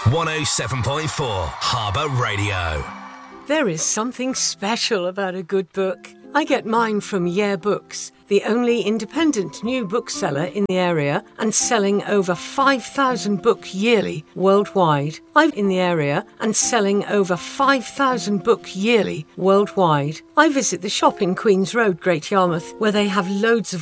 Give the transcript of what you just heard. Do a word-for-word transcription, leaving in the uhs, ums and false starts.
one oh seven point four Harbour Radio. There is something special about a good book. I get mine from Yeah Books, the only independent new bookseller in the area and selling over five thousand books yearly worldwide. I'm in the area and selling over five thousand books yearly worldwide. I visit the shop in Queen's Road, Great Yarmouth, where they have loads of